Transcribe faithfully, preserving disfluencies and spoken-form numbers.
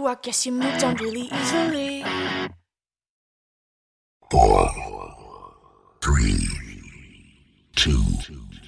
you, I guess you moved on really easily. Four, three, two,